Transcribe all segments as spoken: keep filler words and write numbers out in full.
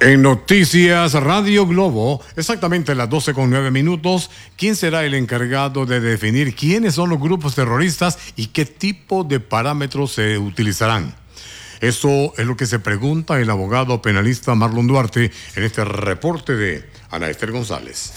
En Noticias Radio Globo, exactamente a las doce con nueve minutos, ¿quién será el encargado de definir quiénes son los grupos terroristas y qué tipo de parámetros se utilizarán? Eso es lo que se pregunta el abogado penalista Marlon Duarte en este reporte de Ana Esther González.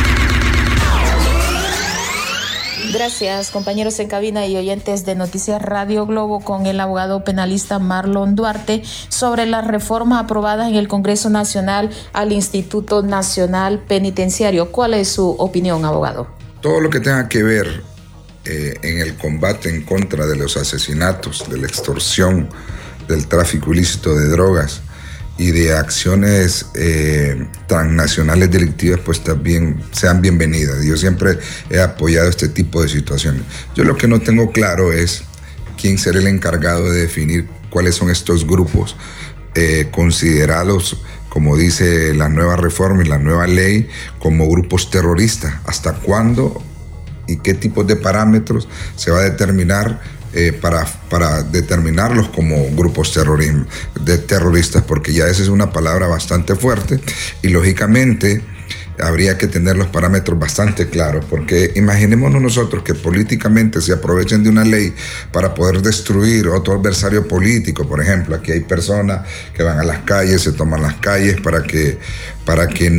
Gracias, compañeros en cabina y oyentes de Noticias Radio Globo, con el abogado penalista Marlon Duarte sobre las reformas aprobadas en el Congreso Nacional al Instituto Nacional Penitenciario. ¿Cuál es su opinión, abogado? Todo lo que tenga que ver eh, en el combate en contra de los asesinatos, de la extorsión, del tráfico ilícito de drogas y de acciones eh, transnacionales delictivas, pues también sean bienvenidas. Yo siempre he apoyado este tipo de situaciones. Yo lo que no tengo claro es quién será el encargado de definir cuáles son estos grupos eh, considerados, como dice la nueva reforma y la nueva ley, como grupos terroristas. ¿Hasta cuándo y qué tipos de parámetros se va a determinar Eh, para, para determinarlos como grupos terrorismo, de terroristas? Porque ya esa es una palabra bastante fuerte y lógicamente habría que tener los parámetros bastante claros, porque imaginémonos nosotros que políticamente se aprovechen de una ley para poder destruir otro adversario político. Por ejemplo, aquí hay personas que van a las calles, se toman las calles para que, para que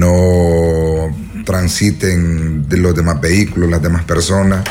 no transiten de los demás vehículos, las demás personas,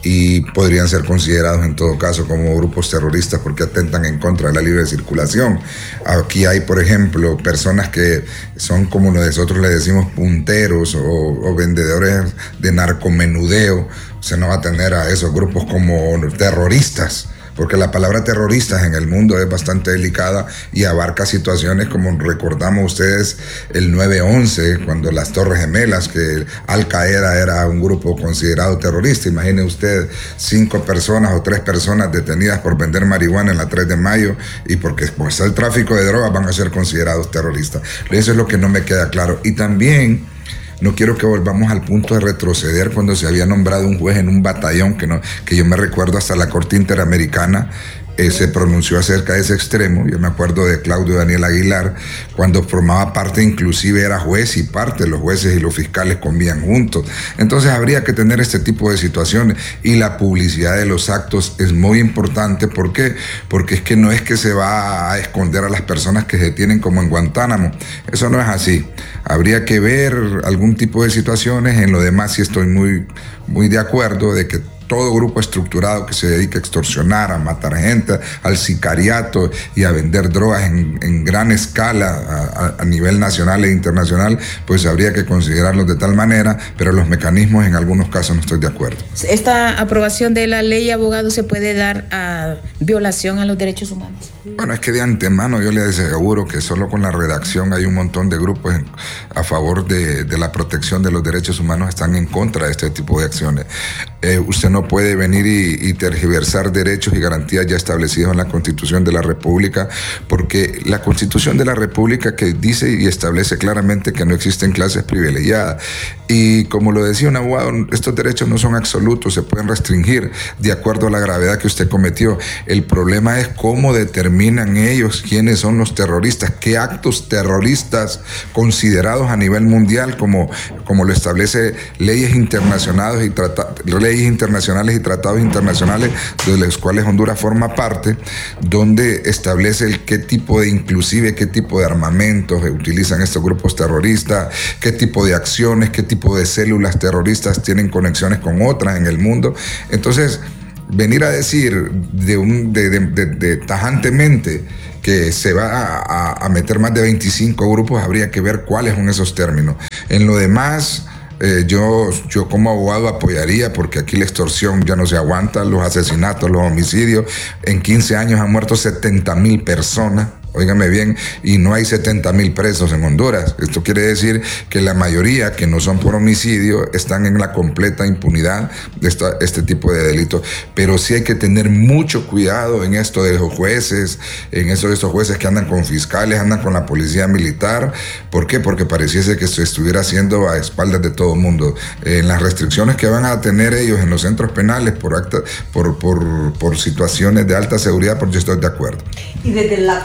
y podrían ser considerados en todo caso como grupos terroristas porque atentan en contra de la libre circulación. Aquí hay, por ejemplo, personas que son, como nosotros le decimos, punteros o, o vendedores de narcomenudeo. Se no va a tener a esos grupos como terroristas, porque la palabra terroristas en el mundo es bastante delicada y abarca situaciones como recordamos ustedes el nueve once, cuando las Torres Gemelas, que Al Qaeda era un grupo considerado terrorista. Imagine usted cinco personas o tres personas detenidas por vender marihuana en la tres de mayo y porque pues, el tráfico de drogas van a ser considerados terroristas. Eso es lo que no me queda claro. Y también no quiero que volvamos al punto de retroceder cuando se había nombrado un juez en un batallón, que, no, que yo me recuerdo hasta la Corte Interamericana eh, se pronunció acerca de ese extremo. Yo me acuerdo de Claudio Daniel Aguilar, cuando formaba parte, inclusive era juez y parte, los jueces y los fiscales comían juntos. Entonces habría que tener este tipo de situaciones y la publicidad de los actos es muy importante. ¿Por qué? Porque es que no es que se va a esconder a las personas que se tienen como en Guantánamo. Eso no es así. Habría que ver algún tipo de situaciones. En lo demás sí estoy muy, muy de acuerdo de que todo grupo estructurado que se dedica a extorsionar, a matar gente, al sicariato y a vender drogas en, en gran escala a, a, a nivel nacional e internacional, pues habría que considerarlos de tal manera, pero los mecanismos en algunos casos no estoy de acuerdo. ¿Esta aprobación de la ley, abogado, se puede dar a violación a los derechos humanos? Bueno, es que de antemano yo le aseguro que solo con la redacción hay un montón de grupos en, a favor de, de la protección de los derechos humanos, están en contra de este tipo de acciones. Eh, usted no puede venir y, y tergiversar derechos y garantías ya establecidos en la Constitución de la República, porque la Constitución de la República que dice y establece claramente que no existen clases privilegiadas. Y como lo decía un abogado, estos derechos no son absolutos, se pueden restringir de acuerdo a la gravedad que usted cometió. El problema es cómo determinan ellos quiénes son los terroristas, qué actos terroristas considerados a nivel mundial, como, como lo establece leyes internacionales y tratados, leyes internacionales y tratados internacionales de los cuales Honduras forma parte, donde establece el qué tipo de, inclusive qué tipo de armamentos utilizan estos grupos terroristas, qué tipo de acciones, qué tipo de células terroristas tienen conexiones con otras en el mundo. Entonces, venir a decir de un, de, de, de, de tajantemente que se va a, a meter más de veinticinco grupos, habría que ver cuáles son esos términos. En lo demás, Eh, yo, yo como abogado apoyaría, porque aquí la extorsión ya no se aguanta, los asesinatos, los homicidios. En quince años han muerto setenta mil personas. Óigame bien, y no hay setenta mil presos en Honduras. Esto quiere decir que la mayoría que no son por homicidio están en la completa impunidad de esta, este tipo de delitos. Pero sí hay que tener mucho cuidado en esto de los jueces, en eso de estos jueces que andan con fiscales, andan con la policía militar. ¿Por qué? Porque pareciese que se estuviera haciendo a espaldas de todo el mundo. En las restricciones que van a tener ellos en los centros penales por, acta, por, por, por situaciones de alta seguridad, pues yo estoy de acuerdo. Y desde la Corte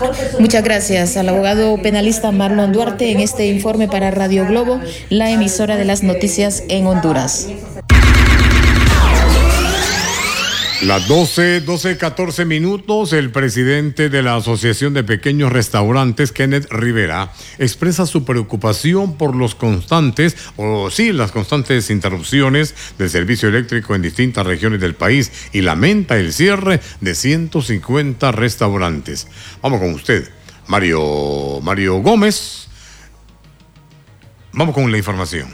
Muchas gracias al abogado penalista Marlon Duarte en este informe para Radio Globo, la emisora de las noticias en Honduras. Las doce, doce, catorce minutos, el presidente de la Asociación de Pequeños Restaurantes, Kenneth Rivera, expresa su preocupación por los constantes, o sí, las constantes interrupciones del servicio eléctrico en distintas regiones del país y lamenta el cierre de ciento cincuenta restaurantes. Vamos con usted, Mario, Mario Gómez. Vamos con la información.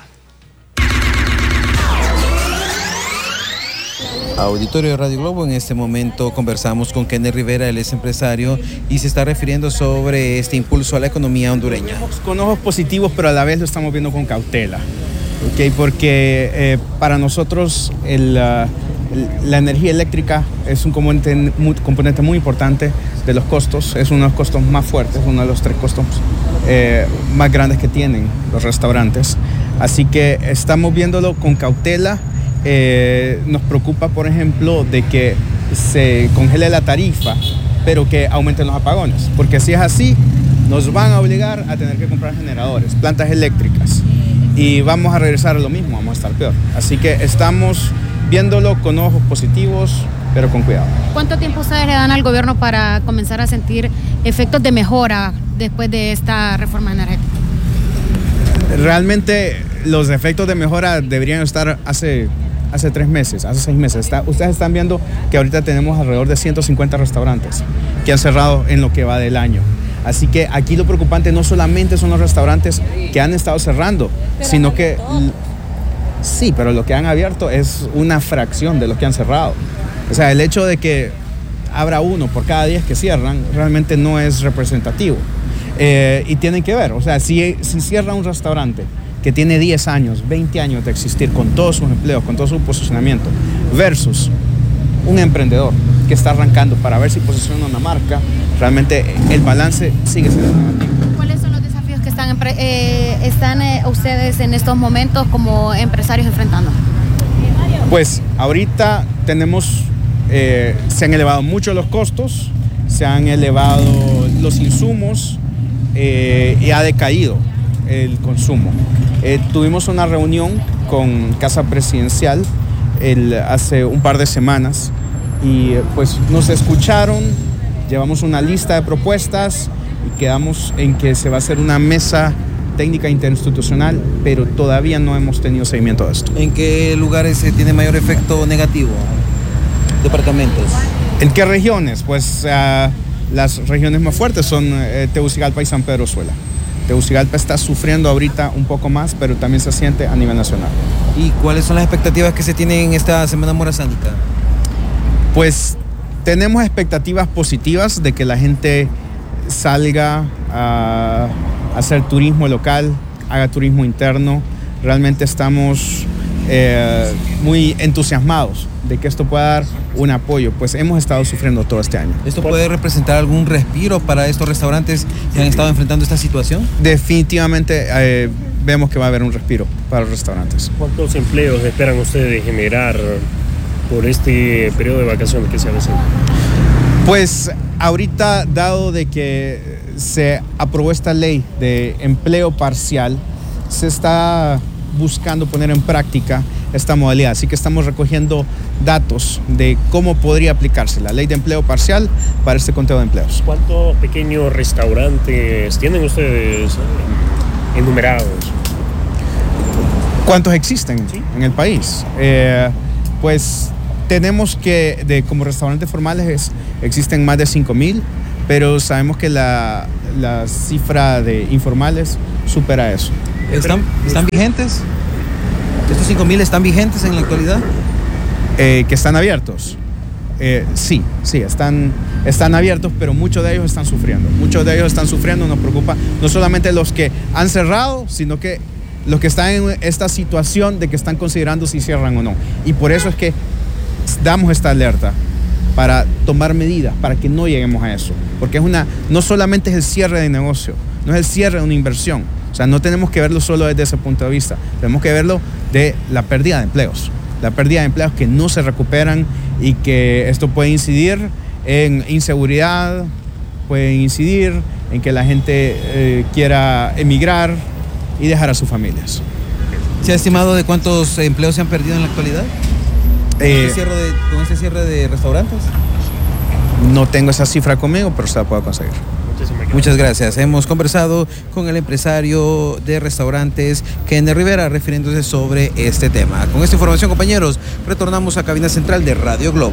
Auditorio de Radio Globo, en este momento conversamos con Kenneth Rivera, él es empresario y se está refiriendo sobre este impulso a la economía hondureña. Con ojos positivos, pero a la vez lo estamos viendo con cautela, ¿okay? Porque eh, para nosotros el, uh, la energía eléctrica es un componente muy, componente muy importante de los costos, es uno de los costos más fuertes, uno de los tres costos eh, más grandes que tienen los restaurantes, así que estamos viéndolo con cautela. Eh, nos preocupa, por ejemplo, de que se congele la tarifa, pero que aumenten los apagones, porque si es así, nos van a obligar a tener que comprar generadores, plantas eléctricas, y vamos a regresar a lo mismo, vamos a estar peor. Así que estamos viéndolo con ojos positivos, pero con cuidado. ¿Cuánto tiempo ustedes le dan al gobierno para comenzar a sentir efectos de mejora después de esta reforma energética? Realmente los efectos de mejora deberían estar hace... hace tres meses, hace seis meses. Está, ustedes están viendo que ahorita tenemos alrededor de ciento cincuenta restaurantes que han cerrado en lo que va del año. Así que aquí lo preocupante no solamente son los restaurantes que han estado cerrando, pero sino que... Sí, pero lo que han abierto es una fracción de lo que han cerrado. O sea, el hecho de que abra uno por cada diez que cierran realmente no es representativo. Eh, y tienen que ver, o sea, si, si cierra un restaurante que tiene diez años, veinte años de existir con todos sus empleos, con todo su posicionamiento, versus un emprendedor que está arrancando para ver si posiciona una marca, realmente el balance sigue siendo negativo. ¿Cuáles son los desafíos que están, eh, están eh, ustedes en estos momentos como empresarios enfrentando? Pues ahorita tenemos, eh, se han elevado mucho los costos, se han elevado los insumos eh, y ha decaído el consumo. Eh, tuvimos una reunión con Casa Presidencial el, hace un par de semanas y pues nos escucharon, llevamos una lista de propuestas y quedamos en que se va a hacer una mesa técnica interinstitucional, pero todavía no hemos tenido seguimiento de esto. ¿En qué lugares se tiene mayor efecto negativo? ¿Departamentos? ¿En qué regiones? Pues uh, las regiones más fuertes son eh, Tegucigalpa y San Pedro Sula. Tegucigalpa está sufriendo ahorita un poco más, pero también se siente a nivel nacional. ¿Y cuáles son las expectativas que se tienen en esta Semana Morazánica? Pues tenemos expectativas positivas de que la gente salga a hacer turismo local, haga turismo interno. Realmente estamos eh, muy entusiasmados de que esto pueda dar un apoyo, pues hemos estado sufriendo todo este año. ¿Esto puede representar algún respiro para estos restaurantes que han estado enfrentando esta situación? Definitivamente eh, vemos que va a haber un respiro para los restaurantes. ¿Cuántos empleos esperan ustedes generar por este periodo de vacaciones que se avecina? Pues ahorita, dado de que se aprobó esta ley de empleo parcial, se está buscando poner en práctica esta modalidad, así que estamos recogiendo datos de cómo podría aplicarse la ley de empleo parcial para este conteo de empleos. ¿Cuántos pequeños restaurantes tienen ustedes enumerados? ¿Cuántos existen ¿Sí? en el país? Eh, pues tenemos que, de, como restaurantes formales es, existen más de cinco mil, pero sabemos que la, la cifra de informales supera eso. ¿Están, ¿están vigentes? ¿Estos cinco mil están vigentes en la actualidad? Eh, que están abiertos. Eh, sí, sí, están, están abiertos, pero muchos de ellos están sufriendo. Muchos de ellos están sufriendo, nos preocupa no solamente los que han cerrado, sino que los que están en esta situación de que están considerando si cierran o no. Y por eso es que damos esta alerta para tomar medidas, para que no lleguemos a eso. Porque es una, no solamente es el cierre de negocio, no es el cierre de una inversión. O sea, no tenemos que verlo solo desde ese punto de vista, tenemos que verlo de la pérdida de empleos, la pérdida de empleos que no se recuperan y que esto puede incidir en inseguridad, pueden incidir en que la gente eh, quiera emigrar y dejar a sus familias. ¿Se ha estimado de cuántos empleos se han perdido en la actualidad? ¿Con, Eh, este, cierre de, con este cierre de restaurantes? No tengo esa cifra conmigo, pero se la puedo conseguir. Muchas gracias. Hemos conversado con el empresario de restaurantes, Kenner Rivera, refiriéndose sobre este tema. Con esta información, compañeros, retornamos a cabina central de Radio Globo.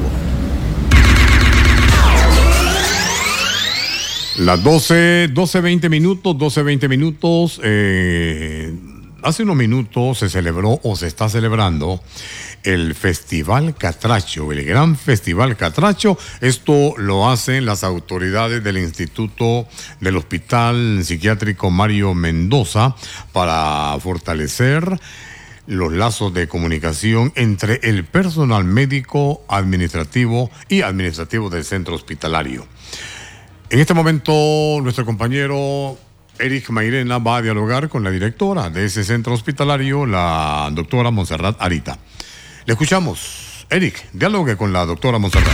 Las doce, doce, veinte minutos, doce, veinte minutos. Eh, hace unos minutos se celebró o se está celebrando el Festival Catracho, el gran Festival Catracho. Esto lo hacen las autoridades del Instituto del Hospital Psiquiátrico Mario Mendoza para fortalecer los lazos de comunicación entre el personal médico, administrativo y administrativo del centro hospitalario. En este momento, nuestro compañero Eric Mairena va a dialogar con la directora de ese centro hospitalario, la doctora Montserrat Arita. Le escuchamos. Eric, dialogue con la doctora Montserrat.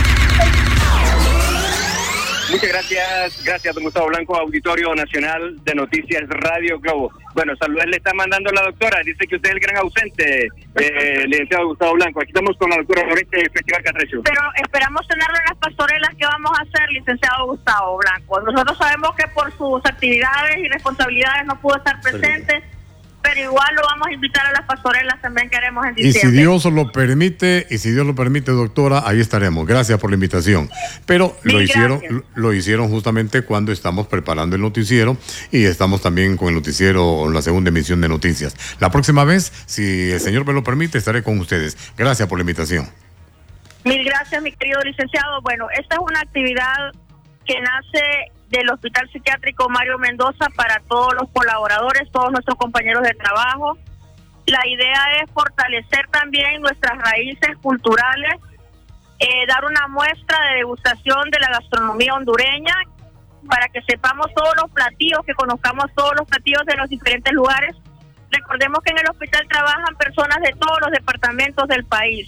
Muchas gracias, gracias don Gustavo Blanco, Auditorio Nacional de Noticias Radio Globo. Bueno, saludos le está mandando la doctora, dice que usted es el gran ausente, eh, licenciado Gustavo Blanco. Aquí estamos con la doctora sobre este Festival Catracho. Pero esperamos tenerlo en las pastorelas que vamos a hacer, licenciado Gustavo Blanco. Nosotros sabemos que por sus actividades y responsabilidades no pudo estar presente, pero igual lo vamos a invitar a las pastorelas también que haremos en diciembre. Y si Dios lo permite, y si Dios lo permite, doctora, ahí estaremos. Gracias por la invitación. Pero lo Mil hicieron, gracias. lo hicieron justamente cuando estamos preparando el noticiero y estamos también con el noticiero, la segunda emisión de noticias. La próxima vez, si el Señor me lo permite, estaré con ustedes. Gracias por la invitación. Mil gracias, mi querido licenciado. Bueno, esta es una actividad que nace del Hospital Psiquiátrico Mario Mendoza para todos los colaboradores, todos nuestros compañeros de trabajo. La idea es fortalecer también nuestras raíces culturales, eh, dar una muestra de degustación de la gastronomía hondureña para que sepamos todos los platillos, que conozcamos todos los platillos de los diferentes lugares. Recordemos que en el hospital trabajan personas de todos los departamentos del país.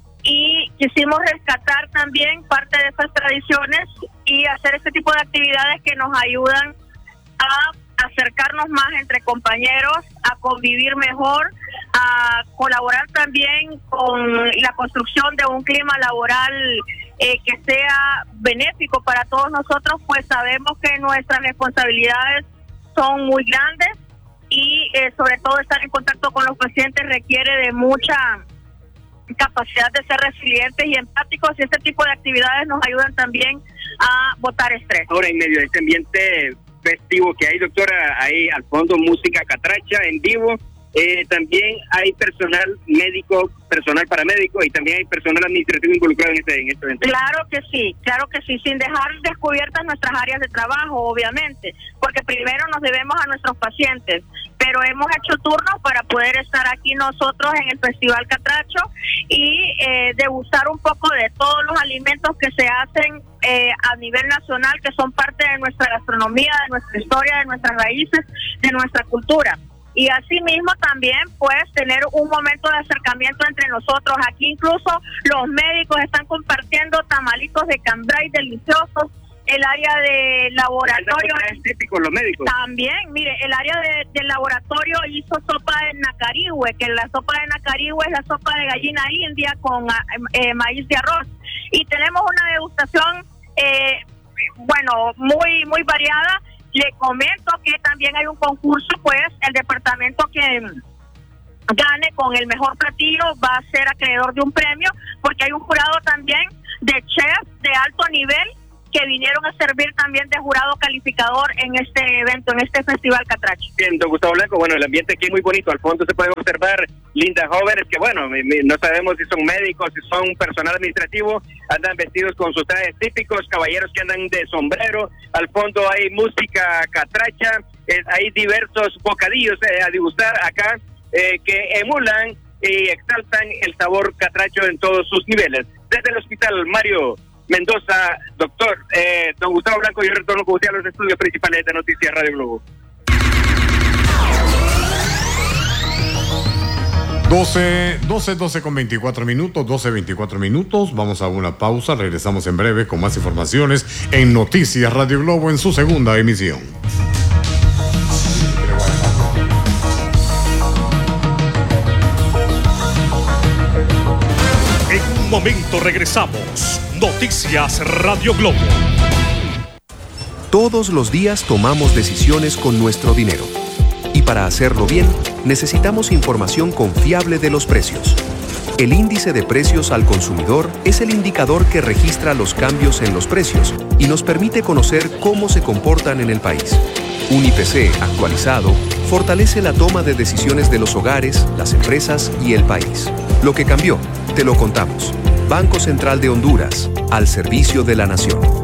Y quisimos rescatar también parte de esas tradiciones y hacer este tipo de actividades que nos ayudan a acercarnos más entre compañeros, a convivir mejor, a colaborar también con la construcción de un clima laboral eh, que sea benéfico para todos nosotros, pues sabemos que nuestras responsabilidades son muy grandes y eh, sobre todo estar en contacto con los pacientes requiere de mucha capacidad de ser resilientes y empáticos, y este tipo de actividades nos ayudan también a botar estrés. Ahora, en medio de este ambiente festivo que hay, doctora, hay al fondo música catracha en vivo, eh, también hay personal médico, personal paramédico y también hay personal administrativo involucrado en este, en este evento. Claro que sí, claro que sí, sin dejar descubiertas nuestras áreas de trabajo, obviamente, porque primero nos debemos a nuestros pacientes, pero hemos hecho turnos para poder estar aquí nosotros en el Festival Catracho y eh, degustar un poco de todos los alimentos que se hacen eh, a nivel nacional, que son parte de nuestra gastronomía, de nuestra historia, de nuestras raíces, de nuestra cultura. Y asimismo también pues tener un momento de acercamiento entre nosotros. Aquí incluso los médicos están compartiendo tamalitos de cambray deliciosos. El área de laboratorio es típico, los médicos. También, mire, el área de, del laboratorio hizo sopa de nacarihue, que la sopa de nacarihue es la sopa de gallina india con eh, maíz de arroz. Y tenemos una degustación, eh, bueno, muy, muy variada. Le comento que también hay un concurso, pues el departamento que gane con el mejor platillo va a ser acreedor de un premio, porque hay un jurado también de chefs de alto nivel que vinieron a servir también de jurado calificador en este evento, en este Festival Catracho. Bien, don Gustavo Blanco, bueno, el ambiente aquí es muy bonito, al fondo se puede observar lindas jóvenes que, bueno, no sabemos si son médicos, si son personal administrativo, andan vestidos con sus trajes típicos, caballeros que andan de sombrero, al fondo hay música catracha, eh, hay diversos bocadillos eh, a degustar acá eh, que emulan y exaltan el sabor catracho en todos sus niveles. Desde el Hospital Mario Mendoza, doctor, eh, don Gustavo Blanco, yo retorno con usted a los estudios principales de Noticias Radio Globo. doce, doce, doce con veinticuatro minutos, doce, veinticuatro minutos. Vamos a una pausa, regresamos en breve con más informaciones en Noticias Radio Globo en su segunda emisión. En un momento regresamos. Noticias Radio Globo. Todos los días tomamos decisiones con nuestro dinero. Y para hacerlo bien, necesitamos información confiable de los precios. El índice de precios al consumidor es el indicador que registra los cambios en los precios y nos permite conocer cómo se comportan en el país. Un I P C actualizado fortalece la toma de decisiones de los hogares, las empresas y el país. Lo que cambió, te lo contamos. Banco Central de Honduras, al servicio de la nación.